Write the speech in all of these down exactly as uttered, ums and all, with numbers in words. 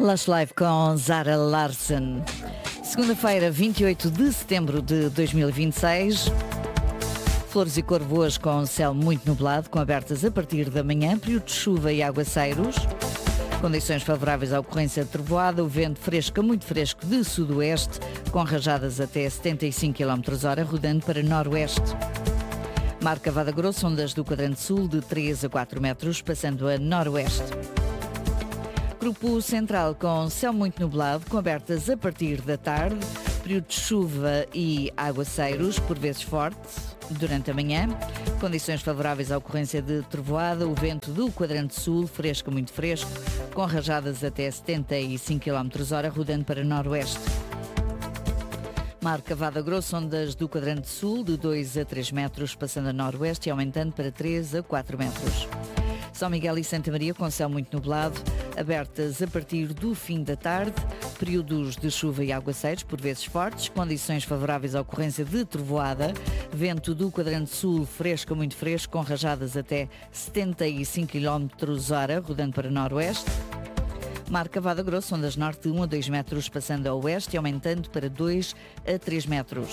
Lush Live com Zara Larsson. Segunda-feira, vinte e oito de setembro de dois mil e vinte e seis. Flores e Corvoas com céu muito nublado, com abertas a partir da manhã, período de chuva e aguaceiros. Condições favoráveis à ocorrência de trovoada, o vento fresco a muito fresco de sudoeste, com rajadas até setenta e cinco quilómetros hora, rodando para noroeste. Mar Cavada Grosso, ondas do quadrante sul de três a quatro metros, passando a noroeste. Grupo Central com céu muito nublado, com abertas a partir da tarde, período de chuva e aguaceiros, por vezes forte, durante a manhã. Condições favoráveis à ocorrência de trovoada, o vento do quadrante sul, fresco, muito fresco, com rajadas até setenta e cinco quilómetros hora, rodando para noroeste. Mar Cavada Grosso, ondas do quadrante sul de dois a três metros, passando a noroeste e aumentando para três a quatro metros. São Miguel e Santa Maria com céu muito nublado, abertas a partir do fim da tarde, períodos de chuva e aguaceiros, por vezes fortes, condições favoráveis à ocorrência de trovoada, vento do quadrante sul fresco, muito fresco, com rajadas até setenta e cinco quilómetros hora, rodando para noroeste. Mar Cavada Grosso, ondas norte de um a dois metros, passando a oeste e aumentando para dois a três metros.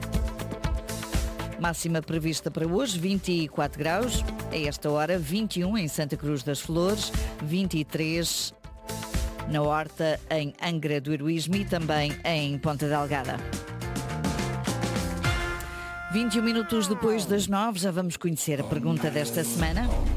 Máxima prevista para hoje, vinte e quatro graus, a esta hora vinte e um em Santa Cruz das Flores, vinte e três na Horta, em Angra do Heroísmo e também em Ponta Delgada. vinte e um minutos depois das nove, já vamos conhecer a pergunta desta semana.